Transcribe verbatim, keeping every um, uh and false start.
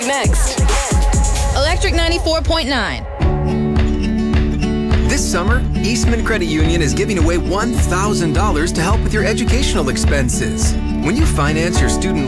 Next. Electric ninety-four point nine. This summer, Eastman Credit Union is giving away one thousand dollars to help with your educational expenses. When you finance your student